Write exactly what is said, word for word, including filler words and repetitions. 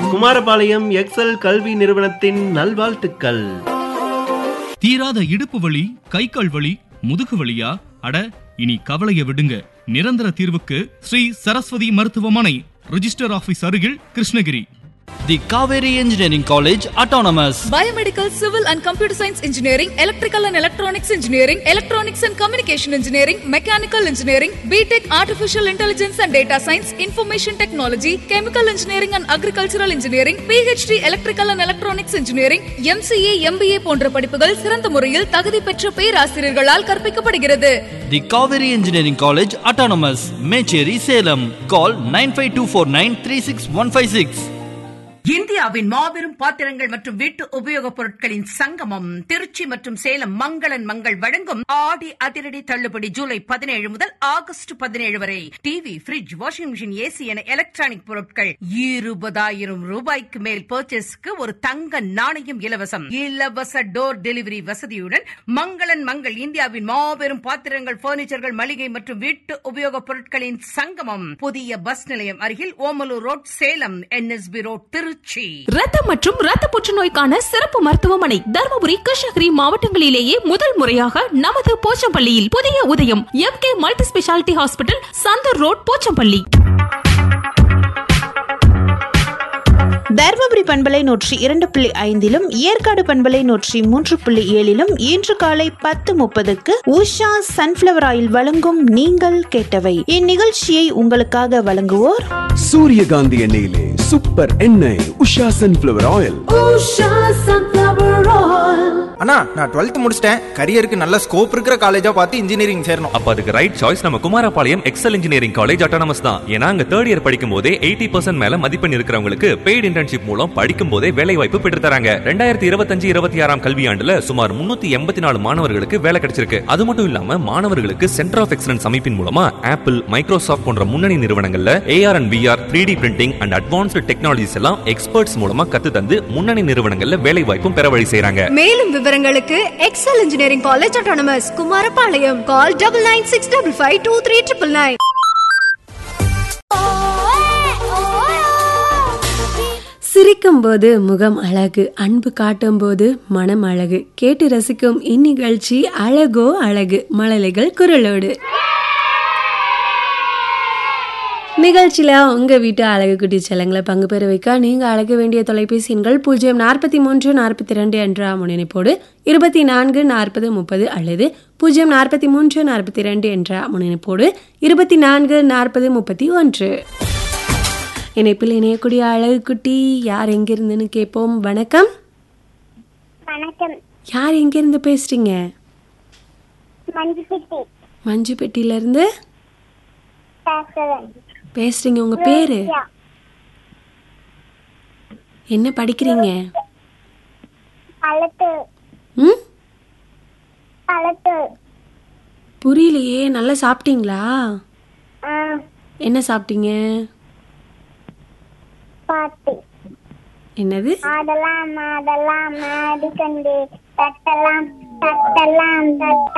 Kumarapalayam XL கல்வி நிறுவனத்தின் நல்வாழ்த்துக்கள். தீராத இடுப்பு வலி, கை கால் வலி, முதுகு வலியா? அட, இனி கவலைய விடுங்க. நிரந்தர தீர்வுக்கு ஸ்ரீ சரஸ்வதி மருத்துவமனை, ரிஜிஸ்டர் ஆபீஸ் அருகில், Krishnagiri. The Kaveri Engineering College Autonomous. Biomedical, Civil and Computer Science Engineering, Electrical and Electronics Engineering, Electronics and Communication Engineering, Mechanical Engineering, B Tech Artificial Intelligence and Data Science, Information Technology, Chemical Engineering and Agricultural Engineering, P H D Electrical and Electronics Engineering, M C A, M B A போன்ற படிப்புகள் சிறந்த முறையில் தகுதி பெற்ற பேராசிரியர்களால் கற்பிக்கப்படுகிறது. The Kaveri Engineering College Autonomous, Mecheri, Salem. Call nine five two four nine three six one five six. இந்தியாவின் மாபெரும் பாத்திரங்கள் மற்றும் வீட்டு உபயோகப் பொருட்களின் சங்கமம் திருச்சி மற்றும் சேலம் மங்களன் மங்கள் வழங்கும் ஆடி அதிரடி தள்ளுபடி ஜூலை பதினேழு முதல் ஆகஸ்ட் பதினேழு வரை. TV, bridge, washing machine, AC என எலக்ட்ரானிக் பொருட்கள் இருபதாயிரம் ரூபாய்க்கு மேல் பர்ச்சேஸ்க்கு ஒரு தங்க நாணயம் இலவசம். இலவச டோர் டெலிவரி வசதியுடன் மங்களன் மங்கள் இந்தியாவின் மாபெரும் பாத்திரங்கள், பர்னிச்சர்கள், மளிகை மற்றும் வீட்டு உபயோகப் பொருட்களின் சங்கமம். புதிய பஸ் நிலையம் அருகில், Omalur road, Salem. NSP road, Trichy. ரத்தம் மற்றும் ரத்த புற்றுநோய்க்கான சிறப்பு மருத்துவமனை தர்மபுரி, கிருஷ்ணகிரி மாவட்டங்களிலேயே முதல் முறையாக நமது போச்சம்பள்ளியில் புதிய உதயம் M K multi speciality hospital, Santoor road, Pochampalli. Dharmapuri பண்பலை நூற்றி இரண்டு புள்ளி ஐந்திலும் ஏற்காடு பண்பலை நூற்றி மூன்று புள்ளி ஏழிலும் இன்று காலை பத்து முப்பதுக்கு உஷா சன்ஃபிளவர் ஆயில் வழங்கும் நீங்கள் கேட்டவை. இந்நிகழ்ச்சியை உங்களுக்காக வழங்குவோர் சூரியகாந்தி எண்ணெயிலே சூப்பர் எண்ணெய் Usha sunflower oil. Usha sunflower oil. அண்ணா, நான் டுவெல்த் முடிச்சிட்டேன். கரியருக்கு நல்ல ஸ்கோப் இருக்கிற காலேஜா பார்த்து இன்ஜினியரிங் சேரணும். அப்ப அதுக்கு ரைட் சாய்ஸ் நம்ம Kumarapalayam XL engineering college autonomous தான். ஏன்னா அங்க தேர்ட் இயர் படிக்கும் போதே எயிட்டி பர்சன்ட் மேல மதிப்பெண் இருக்கிறவங்களுக்கு பெய்டு இன்டர்ன்ஷிப் மூலம் படிக்கும் போதே வேலை வாய்ப்பு பெற்று தராங்க. ரெண்டாயிரத்தி இருபத்தஞ்சு இருபத்தி ஆறாம் கல்வியாண்டுல சுமார் முன்னூத்தி எண்பத்தி நாலு மாணவர்களுக்கு வேலை கிடைச்சிருக்கு. அது மட்டும் இல்லாம மாணவர்களுக்கு சென்டர் ஆஃப் எக்ஸலன்ஸ் அமைப்பின் மூலமா ஆப்பிள், மைக்ரோசாஃப்ட் போன்ற முன்னணி நிறுவனங்கள்ல AR and VR, three D printing and advanced technologies எல்லாம் எக்ஸ்பர்ட்ஸ் மூலமா கத்து தந்து முன்னணி நிறுவனங்கள்ல வேலை வாய்ப்பும் பெற வழி செய்றாங்க. மேலும் விவரங்களுக்கு XL engineering college autonomous, Kumarapalayam. Call double nine six double five two three triple nine. சிரிக்கும் போது முகம் அழகு, அன்பு காட்டும் போது மனம் அழகு. கேட்டு ரசிக்கும் இந்நிகழ்ச்சி அழகோ அழகு, மழலைகள் குரலோடு. நிகழ்ச்சியில உங்க வீட்டு அழகு குட்டி செல்லங்களை பங்கு பெற வைக்க நீங்க அழைக்க வேண்டிய தொலைபேசி எண்கள் பூஜ்ஜியம் நாற்பத்தி மூன்று நாற்பத்தி இரண்டு என்ற முன்னிணைப்போடு இருபத்தி நான்கு நாற்பது முப்பது அல்லது பூஜ்ஜியம் நாற்பத்தி மூன்று நாற்பத்தி இரண்டு என்ற முன்னிணைப்போடு இருபத்தி நான்கு நாற்பது முப்பத்தி ஒன்று. இணைப்பில் இணையக்கூடிய அழகு குட்டி யார் எங்கிருந்துன்னு கேட்போம். வணக்கம். வணக்கம். யார் எங்கிருந்து பேசுறீங்க? மஞ்சுபெட்டி. மஞ்சுபெட்டில இருந்து பேசுறீங்க. உங்க பேரு என்ன? படிக்கிறீங்க? ம், புரியலையே. நல்லா சாப்பிட்டீங்களா? என்ன சாப்பிட்டீங்க? என்னது? ஆடலாம் ஆடலாம் ஆடிக்கொண்டே தட்டலாம் தட்டலாம் தட்ட